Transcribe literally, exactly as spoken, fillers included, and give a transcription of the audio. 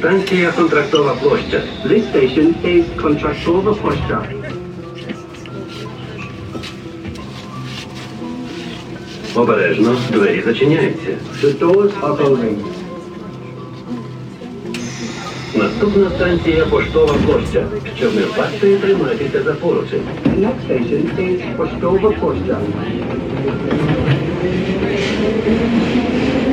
Станція Контрактова площа. This station is Kontraktova Ploshcha. Обережно, двері зачиняються. The doors are closing. Наступна станція Поштова площа. Щоб не впасти, тримайтеся за поручень. The next station is Poštova Ploshcha.